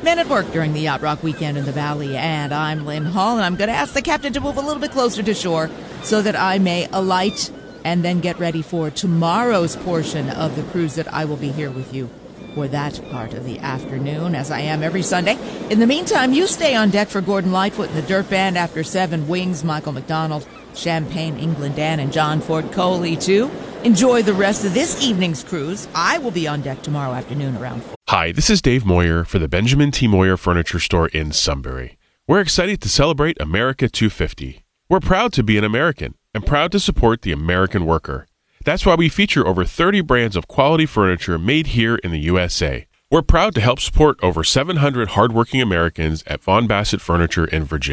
men at work during the Yacht Rock weekend in the Valley, and I'm Lynn Hall, and I'm going to ask the captain to move a little bit closer to shore so that I may alight and then get ready for tomorrow's portion of the cruise that I will be here with you for that part of the afternoon, as I am every Sunday. In the meantime, you stay on deck for Gordon Lightfoot and the Dirt Band After 7, Wings, Michael McDonald, Champagne, England Dan, and John Ford Coley, too. Enjoy the rest of this evening's cruise. I will be on deck tomorrow afternoon around 4. Hi, this is Dave Moyer for the Benjamin T. Moyer Furniture Store in Sunbury. We're excited to celebrate America 250. We're proud to be an American and proud to support the American worker. That's why we feature over 30 brands of quality furniture made here in the USA. We're proud to help support over 700 hardworking Americans at Von Bassett Furniture in Virginia.